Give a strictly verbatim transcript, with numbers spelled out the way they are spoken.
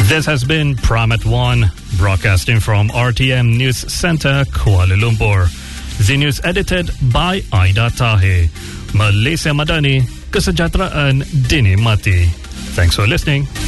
This has been Pram at One, broadcasting from R T M News Center, Kuala Lumpur. The news edited by Aida Tahe. Malaysia Madani, Kesejahteraan Dinikmati. Thanks for listening.